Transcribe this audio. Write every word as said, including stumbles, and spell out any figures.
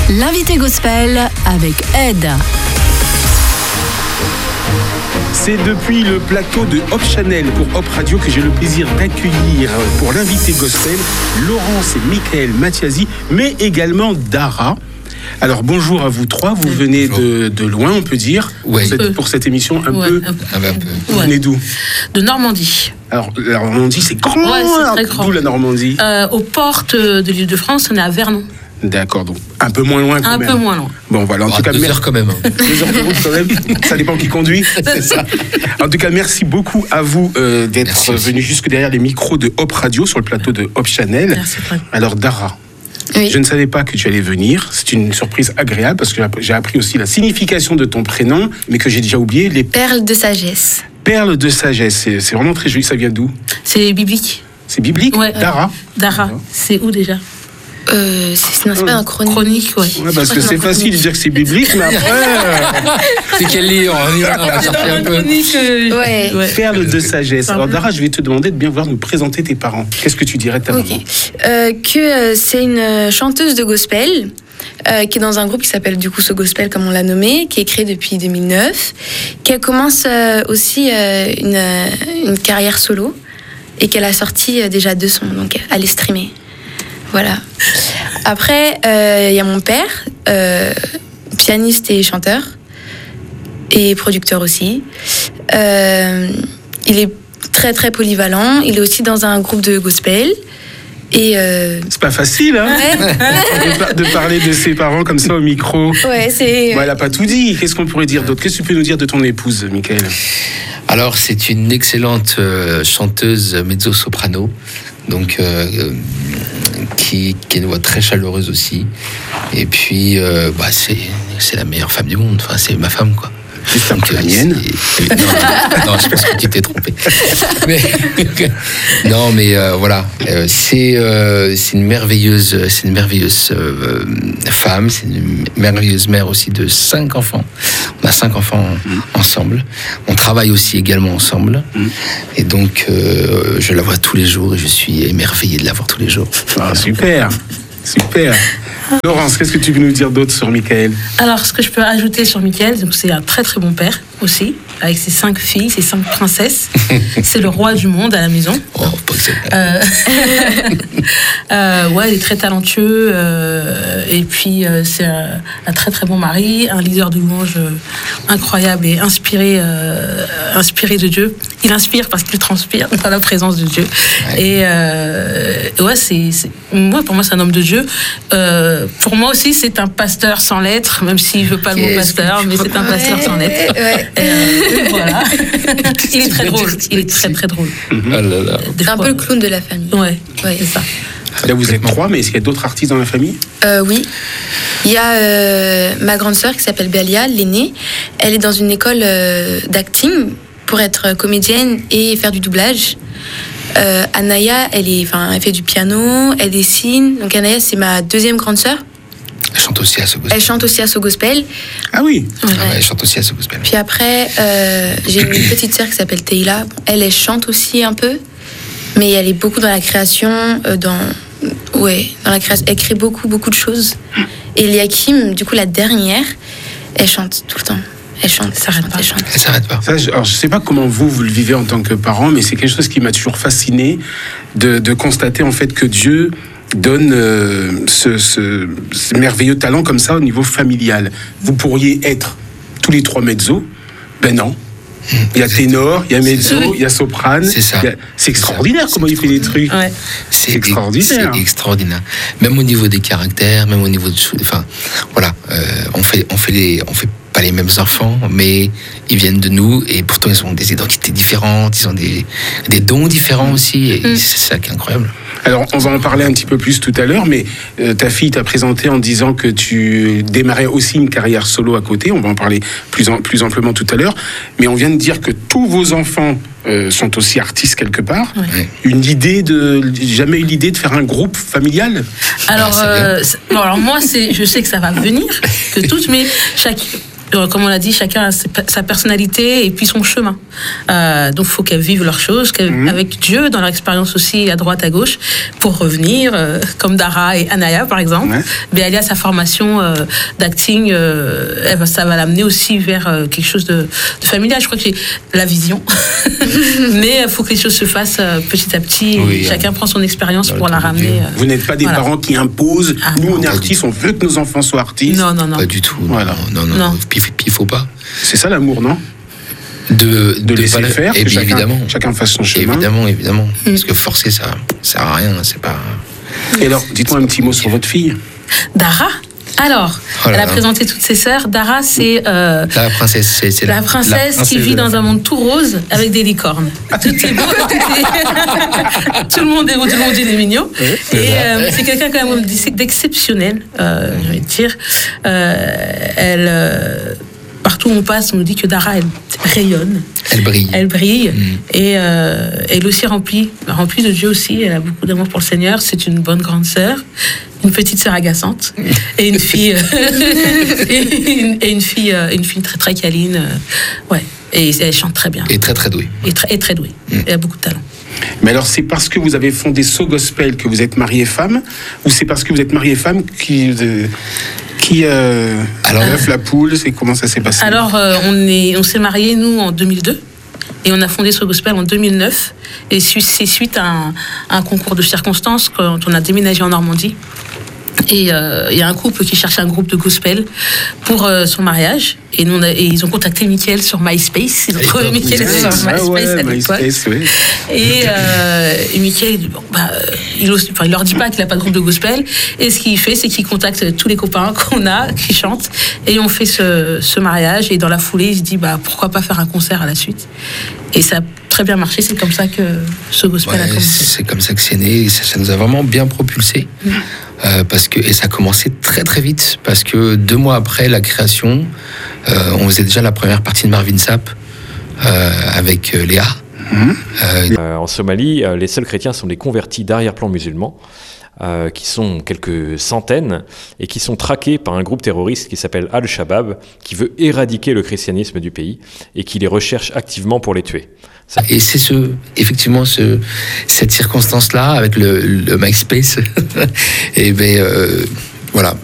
L'invité gospel avec Ed. C'est depuis le plateau de Hop Channel pour Hop Radio que j'ai le plaisir d'accueillir pour l'invité gospel Laurence et Michael Mathiasi, mais également Dara. Alors bonjour à vous trois, vous venez de, de loin on peut dire, ouais. pour, cette, pour cette émission un ouais, peu... Un peu. Un peu. Vous venez d'où ? De Normandie. Alors la Normandie c'est grand, ouais, c'est très grand. D'où la Normandie euh, Aux portes de l'Île-de-France, on est à Vernon. D'accord, donc un peu moins loin quand un même. Un peu moins loin. Bon voilà, en oh, tout cas... Deux mer- heures quand même. Hein. Deux heures de route quand même, ça dépend qui conduit. C'est ça. En tout cas, merci beaucoup à vous euh, d'être venus jusque derrière les micros de Hop Radio sur le plateau de Hop Channel. Merci. Alors Dara, oui. Je ne savais pas que tu allais venir. C'est une surprise agréable parce que j'ai appris aussi la signification de ton prénom, mais que j'ai déjà oublié. Les perles de sagesse. Perles de sagesse, c'est, c'est vraiment très joli. Ça vient d'où ? C'est biblique. C'est biblique ? Ouais, Dara. Euh, Dara. C'est où déjà ? Euh, c'est, non, c'est pas un chronique. Chronique, ouais. Ouais, parce que c'est facile de dire que c'est biblique, mais après. C'est quel livre ? On va chercher un peu. Chronique, euh... ouais. ouais. Perles de sagesse. Alors Dara, je vais te demander de bien vouloir nous présenter tes parents. Qu'est-ce que tu dirais de ta okay. maman ? euh, Que euh, c'est une chanteuse de gospel. Euh, qui est dans un groupe qui s'appelle du coup So Gospel comme on l'a nommé, qui est créé depuis deux mille neuf, qui commence euh, aussi euh, une, une carrière solo et qu'elle a sorti euh, déjà deux sons, donc elle est streamée. Voilà. Après, il euh, y a mon père, euh, pianiste et chanteur, et producteur aussi. Euh, il est très très polyvalent. Il est aussi dans un groupe de gospel. Et euh... c'est pas facile, hein, ouais. de, de parler de ses parents comme ça au micro. Ouais, c'est. Bon, elle a pas tout dit. Qu'est-ce qu'on pourrait dire d'autre ? Qu'est-ce que tu peux nous dire de ton épouse, Michael ? Alors, c'est une excellente euh, chanteuse mezzo-soprano, donc euh, qui, qui a une voix très chaleureuse aussi. Et puis, euh, bah, c'est, c'est la meilleure femme du monde. Enfin, c'est ma femme, quoi. C'est un peu la mienne. Non, non, non, je pense que tu t'es trompé. Mais, non, mais euh, voilà, euh, c'est euh, c'est une merveilleuse, c'est une merveilleuse euh, femme, c'est une merveilleuse mère aussi de cinq enfants. On a cinq enfants mmh. ensemble. On travaille aussi également ensemble, mmh. et donc euh, je la vois tous les jours et je suis émerveillé de la voir tous les jours. Ah, super, super. Laurence, qu'est-ce que tu veux nous dire d'autre sur Michael ? Alors, ce que je peux ajouter sur Michael, donc c'est un très très bon père aussi, avec ses cinq filles, ses cinq princesses. C'est le roi du monde à la maison. Oh, pas que euh, euh, ouais, il est très talentueux, euh, et puis euh, c'est un, un très très bon mari, un leader de louange euh, incroyable et inspiré, euh, inspiré de Dieu. Il inspire parce qu'il transpire dans la présence de Dieu. Ouais. Et euh, ouais, c'est, c'est, moi, pour moi, c'est un homme de Dieu. Euh, Pour moi aussi, c'est un pasteur sans lettres, même s'il ne veut pas le mot pasteur, mais c'est un pasteur sans lettres. Ouais. Euh, voilà. Il est très drôle. Il est très très drôle. Mm-hmm. Oh là là. C'est un peu le clown de la famille. Ouais, ouais, c'est ça. Là, vous êtes trois, mais est-ce qu'il y a d'autres artistes dans la famille ? euh, Oui. Il y a euh, ma grande sœur qui s'appelle Béalia, l'aînée. Elle est dans une école euh, d'acting pour être comédienne et faire du doublage. Euh, Anaya, elle, est, elle fait du piano, elle dessine. Donc Anaya, c'est ma deuxième grande sœur. Elle chante aussi à So Gospel. Elle chante aussi à So Gospel. Ah oui. Ouais. Ah ouais, elle chante aussi à So Gospel. Puis après, euh, j'ai une petite sœur qui s'appelle Teila. Elle, elle chante aussi un peu, mais elle est beaucoup dans la création, euh, dans ouais, dans la création. Elle crée beaucoup, beaucoup de choses. Et Eliakim, du coup, la dernière, elle chante tout le temps. Elle chante, ça s'arrête pas. Elle chante. Elle s'arrête pas. Ça, je, alors, je sais pas comment vous, vous le vivez en tant que parent, mais c'est quelque chose qui m'a toujours fasciné de, de constater en fait que Dieu donne euh, ce, ce, ce merveilleux talent comme ça au niveau familial. Vous pourriez être tous les trois mezzo, ben non. Il y a ténor, il y a mezzo, il y a soprane. C'est ça. A... C'est extraordinaire c'est comment il fait les trucs. Ouais. C'est, c'est extraordinaire. C'est extraordinaire. Même au niveau des caractères, même au niveau de, enfin, voilà, euh, on fait, on fait les, on fait pas les mêmes enfants, mais ils viennent de nous et pourtant ils ont des identités différentes, ils ont des, des dons différents aussi. Et mmh. c'est ça qui est incroyable. Alors, on va en parler un petit peu plus tout à l'heure, mais euh, ta fille t'a présenté en disant que tu démarrais aussi une carrière solo à côté. On va en parler plus, en, plus amplement tout à l'heure. Mais on vient de dire que tous vos enfants euh, sont aussi artistes quelque part. Ouais. Une idée de... Jamais eu l'idée de faire un groupe familial ? Alors, ah, euh, bon, alors moi, c'est, je sais que ça va venir, que toutes mes... Chaque, comme on l'a dit, chacun a sa personnalité et puis son chemin. Euh, donc, il faut qu'elles vivent leurs choses, qu'elles, mmh. avec Dieu, dans leur expérience aussi, à droite, à gauche, pour revenir, euh, comme Dara et Anaya, par exemple. Ouais. Mais elle a sa formation euh, d'acting, euh, elle, ça va l'amener aussi vers euh, quelque chose de, de familial. Je crois que j'ai la vision. Mais il faut que les choses se fassent euh, petit à petit. Oui, chacun euh, prend son expérience pour la ramener. Euh, Vous n'êtes pas des voilà. parents qui imposent. Ah, Nous, non, on est artistes, on veut que nos enfants soient artistes. Non, non, non. Pas du tout. Voilà. Non, non, non. Puis il faut pas. C'est ça l'amour, non ? De, de, de laisser le faire, et que chacun, évidemment. chacun fasse son chemin. Évidemment, évidemment. Mmh. Parce que forcer, ça sert à rien. C'est pas. Et alors, dites-moi un petit mot sur votre fille. Dara. Alors, oh elle a présenté toutes ses sœurs. Dara, c'est euh, la princesse, c'est, c'est la, la, princesse la princesse qui vit dans un monde tout rose avec des licornes. Tout est beau, tout, est... tout le monde est beau, tout le monde est mignon. Oui, c'est et euh, c'est quelqu'un quand même d'exceptionnel, euh, j'ai envie de dire. Euh, elle, euh, partout où on passe, on nous dit que Dara, elle rayonne. Elle brille. Elle brille. Mmh. Et euh, elle est aussi remplie, remplie de Dieu aussi. Elle a beaucoup d'amour pour le Seigneur. C'est une bonne grande sœur. Une petite sœur agaçante et une fille et, une, et une fille une fille très très câline, ouais, et elle chante très bien et très très douée et très, et très douée mm. Elle a beaucoup de talent. Mais alors c'est parce que vous avez fondé So Gospel que vous êtes mariée femme, ou c'est parce que vous êtes mariée femme qui euh, qui euh, alors l'œuf, la poule, c'est comment ça s'est passé? Alors euh, on est on s'est mariés nous en deux mille deux. Et on a fondé So Gospel en deux mille neuf. Et c'est suite à un, à un concours de circonstances quand on a déménagé en Normandie. Et il euh, y a un couple qui cherchait un groupe de gospel pour euh, son mariage. Et, nous, on a, et ils ont contacté Mickaël sur MySpace. Ils ont trouvé Mickaël sur MySpace ah ouais, à l'époque. Oui. Et, euh, et Mickaël, bon, bah, il ne leur dit pas qu'il n'a pas de groupe de gospel. Et ce qu'il fait, c'est qu'il contacte tous les copains qu'on a, qui chantent. Et on fait ce, ce mariage. Et dans la foulée, il se dit, bah, pourquoi pas faire un concert à la suite. Et ça a très bien marché. C'est comme ça que ce gospel ouais, a commencé. C'est comme ça que c'est né. Et ça, ça nous a vraiment bien propulsés. Mmh. Euh, parce que, et ça a commencé très très vite, parce que deux mois après la création, euh, on faisait déjà la première partie de Marvin Sapp euh, avec euh, Léa. Mmh. Euh, euh, en Somalie, euh, les seuls chrétiens sont des convertis d'arrière-plan musulmans, euh, qui sont quelques centaines, et qui sont traqués par un groupe terroriste qui s'appelle Al-Shabaab, qui veut éradiquer le christianisme du pays, et qui les recherche activement pour les tuer. Ça. Et c'est ce, effectivement, ce, cette circonstance-là, avec le, le MySpace, et ben, euh, voilà,